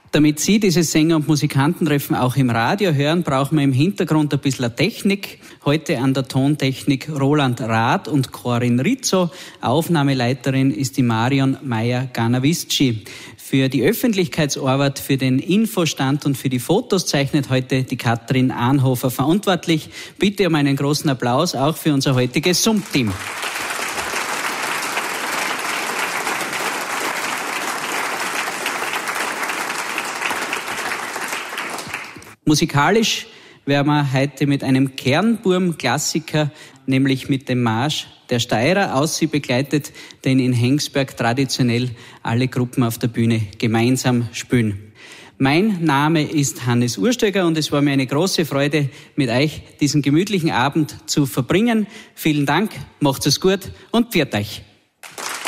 Damit Sie dieses Sänger- und Musikantentreffen auch im Radio hören, brauchen wir im Hintergrund ein bisschen Technik. Heute an der Tontechnik Roland Rath und Corinne Rizzo. Aufnahmeleiterin ist die Marion Meyer-Ganavisci. Für die Öffentlichkeitsarbeit, für den Infostand und für die Fotos zeichnet heute die Katrin Anhofer verantwortlich. Bitte um einen großen Applaus auch für unser heutiges Summ-Team. Musikalisch werden wir heute mit einem Kernburm-Klassiker, nämlich mit dem Marsch der Steirer, aus sie begleitet, den in Hengsberg traditionell alle Gruppen auf der Bühne gemeinsam spielen. Mein Name ist Hannes Urstöger und es war mir eine große Freude, mit euch diesen gemütlichen Abend zu verbringen. Vielen Dank, macht's es gut und pfiat euch.